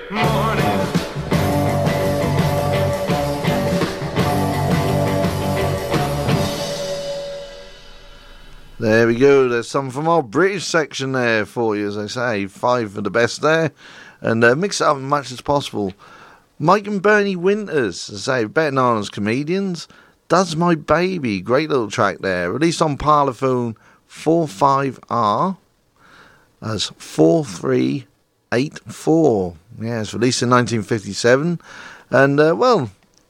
morning. There we go. There's some from our British section there for you, as I say. 5 of the best there. And mix it up as much as possible. Mike and Bernie Winters, as I say, better known as comedians. Does My Baby. Great little track there. Released on Parlophone 45R as 4384. Yeah, it's released in 1957. And, well,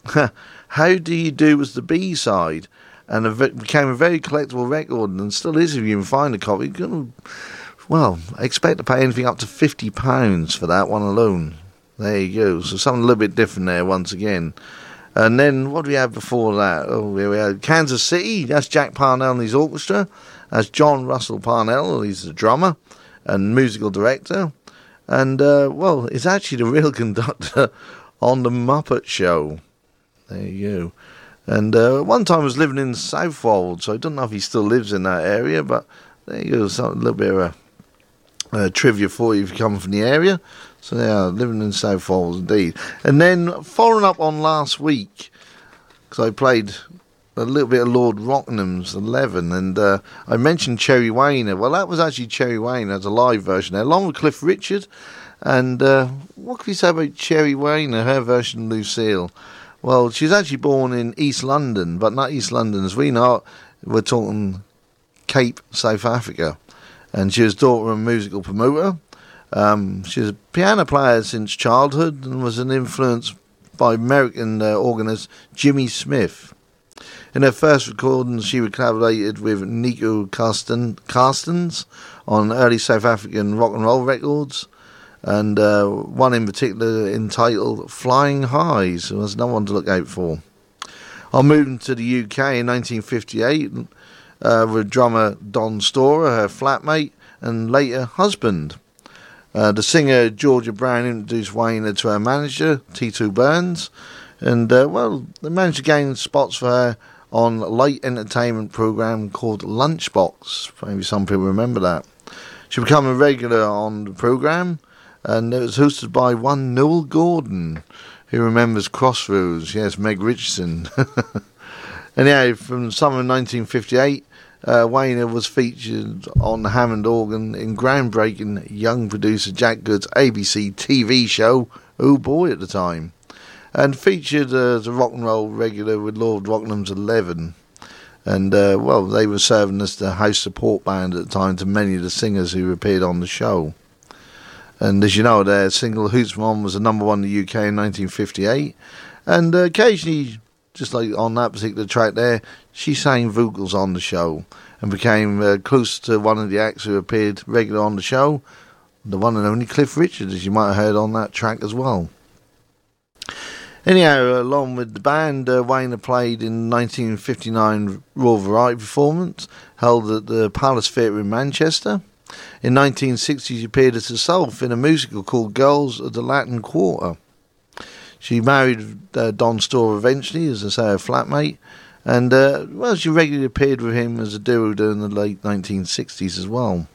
How Do You Do was the B-side. And it became a very collectible record, and still is if you can find a copy. You're going to, well, expect to pay anything up to £50 for that one alone. There you go. So something a little bit different there once again. And then what do we have before that? Oh, here we had Kansas City. That's Jack Parnell and his orchestra. That's John Russell Parnell. He's the drummer and musical director. And, well, it's actually the real conductor on The Muppet Show. There you go. And one time I was living in Southwold, so I don't know if he still lives in that area, but there you go, a little bit of a trivia for you if you come from the area. So yeah, living in Southwold indeed. And then following up on last week, because I played a little bit of Lord Rockinham's 11, and I mentioned Cherry Wayner. Well, that was actually Cherry Wayner as a live version there, along with Cliff Richard. And what can we say about Cherry Wayner, her version of Lucille? Well, she was actually born in East London, but not East London as we know it. We're talking Cape, South Africa. And she was daughter of a musical promoter. She was a piano player since childhood and was an influence by American organist Jimmy Smith. In her first recordings, she collaborated with Nico Carstens on early South African rock and roll records. And one in particular entitled Flying Highs. So there's another one to look out for. I'll move to the UK in 1958 with drummer Don Storer, her flatmate, and later husband. The singer Georgia Brown introduced Wayner to her manager, Tito Burns. And, well, they managed to gain spots for her on a light entertainment programme called Lunchbox. Maybe some people remember that. She became a regular on the programme. And it was hosted by one Noel Gordon, who remembers Crossroads. Yes, Meg Richardson. Anyhow, from summer 1958, Wayner was featured on the Hammond organ in groundbreaking young producer Jack Good's ABC TV show, Oh Boy, at the time. And featured as a rock and roll regular with Lord Rockinham's 11. And, well, they were serving as the house support band at the time to many of the singers who appeared on the show. And as you know, their single Hoots Mom was a number one in the UK in 1958. And occasionally, just like on that particular track there, she sang vocals on the show and became close to one of the acts who appeared regular on the show, the one and only Cliff Richard, as you might have heard on that track as well. Anyhow, along with the band, Wayner played in the 1959 Royal Variety performance held at the Palace Theatre in Manchester. In 1960, she appeared as herself in a musical called Girls of the Latin Quarter. She married Don Storer eventually, as I say, her flatmate. And, well, she regularly appeared with him as a duo during the late 1960s as well.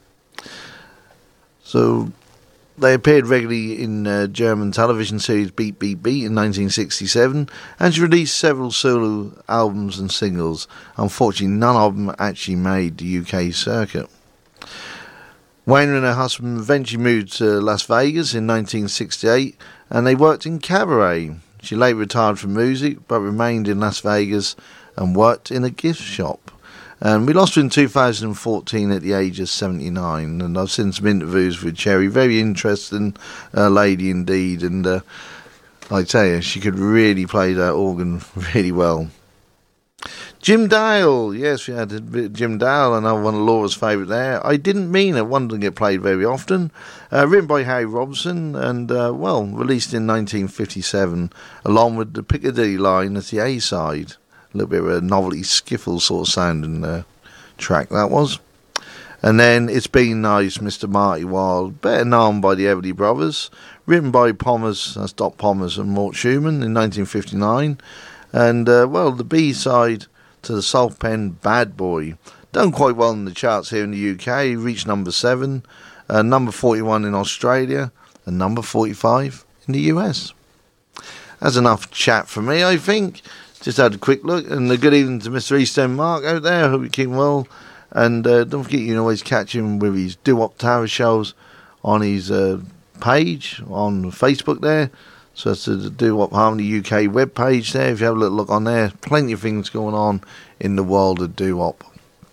So they appeared regularly in German television series Beat Beat Beat in 1967. And she released several solo albums and singles. Unfortunately, none of them actually made the UK circuit. Wayner and her husband eventually moved to Las Vegas in 1968, and they worked in cabaret. She later retired from music, but remained in Las Vegas and worked in a gift shop. And we lost her in 2014 at the age of 79, and I've seen some interviews with Cherry. Very interesting lady indeed, and I tell you, she could really play that organ really well. Jim Dale, yes, we had a bit of Jim Dale, another one of Laura's favourite there. I Didn't Mean It, one doesn't get played very often. Written by Harry Robson and, well, released in 1957, along with the Piccadilly Line as the A-side. A little bit of a novelty skiffle sort of sounding track that was. And then It's Been Nice, Mr. Marty Wilde, better known by the Everly Brothers, written by Pommers, that's Doc Pommers and Mort Schumann in 1959. And, well, the B-side to the Soul Pen Bad Boy. Done quite well in the charts here in the UK, reached number 7, number 41 in Australia, and number 45 in the US. That's enough chat for me, I think. Just had a quick look, and a good evening to Mr. Eastern Mark out there. Hope you're keeping well. And don't forget, you can always catch him with his Doo-Wop Tower shows on his page on Facebook there. So that's the Doo-Wop Harmony UK webpage there. If you have a little look on there, plenty of things going on in the world of doo-wop.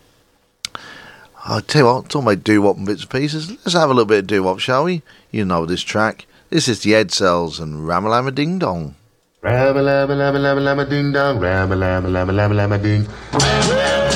I'll tell you what, talking about doo-wop and bits and pieces, let's have a little bit of doo-wop, shall we? You know this track. This is the Ed Cells and Ramalama Ding Dong. Ramalama Lama Lama Lama Ding Dong, Ramalama Lama Lama Lama Ding.